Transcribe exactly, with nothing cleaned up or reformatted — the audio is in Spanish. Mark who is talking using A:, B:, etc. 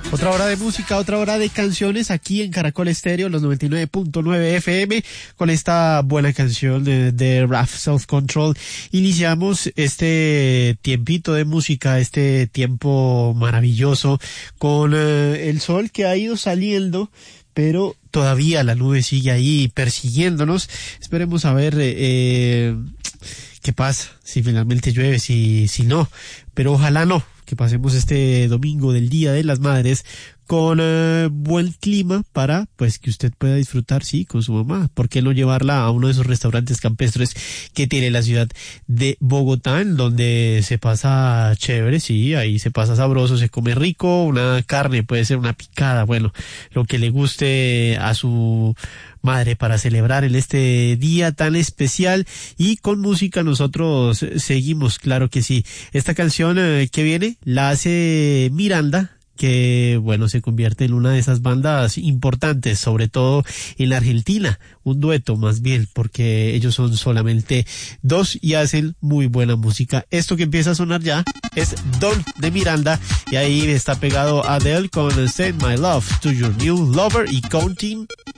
A: Otra hora de música, otra hora de canciones aquí en Caracol Estéreo, los noventa y nueve punto nueve F M, con esta buena canción de, de Raf Self Control. Iniciamos este tiempito de música, este tiempo maravilloso, con eh, el sol que ha ido saliendo, pero todavía la nube sigue ahí persiguiéndonos. Esperemos a ver eh, qué pasa, si finalmente llueve, si, si no, pero ojalá no, que pasemos este domingo del Día de las Madres con eh, buen clima para pues que usted pueda disfrutar, sí, con su mamá. ¿Por qué no llevarla a uno de esos restaurantes campestres que tiene la ciudad de Bogotá, en donde se pasa chévere, sí, ahí se pasa sabroso, se come rico, una carne, puede ser una picada, bueno, lo que le guste a su madre para celebrar en este día tan especial. Y con música nosotros seguimos, claro que sí. Esta canción eh, que viene la hace Miranda, que bueno, se convierte en una de esas bandas importantes, sobre todo en la Argentina, un dueto más bien, porque ellos son solamente dos y hacen muy buena música. Esto que empieza a sonar ya es Don de Miranda, y ahí está pegado Adele con Send My Love to Your New Lover y Counting